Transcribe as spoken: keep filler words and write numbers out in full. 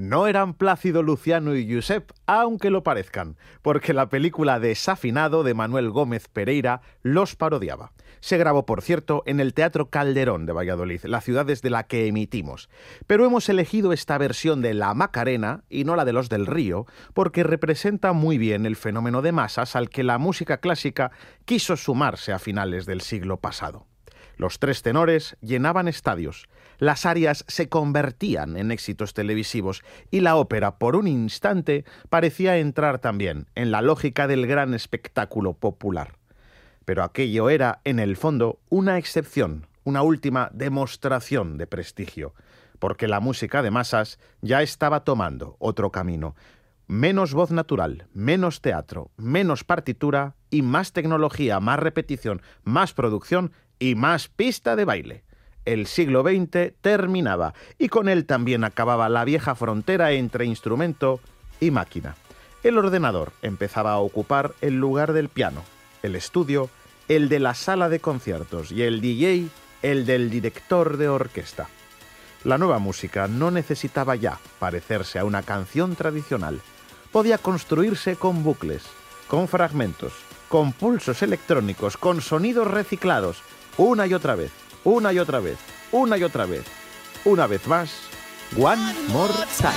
No eran Plácido, Luciano y Josep, aunque lo parezcan, porque la película Desafinado de Manuel Gómez Pereira los parodiaba. Se grabó, por cierto, en el Teatro Calderón de Valladolid, la ciudad desde la que emitimos. Pero hemos elegido esta versión de La Macarena y no la de Los del Río, porque representa muy bien el fenómeno de masas al que la música clásica quiso sumarse a finales del siglo pasado. Los tres tenores llenaban estadios, las arias se convertían en éxitos televisivos y la ópera, por un instante, parecía entrar también en la lógica del gran espectáculo popular. Pero aquello era, en el fondo, una excepción, una última demostración de prestigio, porque la música de masas ya estaba tomando otro camino. Menos voz natural, menos teatro, menos partitura y más tecnología, más repetición, más producción y más pista de baile. El siglo veinte terminaba y con él también acababa la vieja frontera entre instrumento y máquina. El ordenador empezaba a ocupar el lugar del piano, el estudio, el de la sala de conciertos y el D J, el del director de orquesta. La nueva música no necesitaba ya parecerse a una canción tradicional. Podía construirse con bucles, con fragmentos, con pulsos electrónicos, con sonidos reciclados, una y otra vez, una y otra vez, una y otra vez. Una vez más, One More Time.